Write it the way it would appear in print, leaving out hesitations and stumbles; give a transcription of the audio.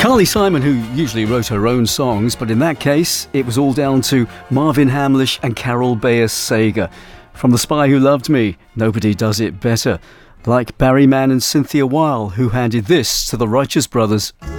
Carly Simon, who usually wrote her own songs, but in that case, it was all down to Marvin Hamlish and Carol Bayer Sager. From The Spy Who Loved Me, nobody does it better. Like Barry Mann and Cynthia Weil, who handed this to the Righteous Brothers.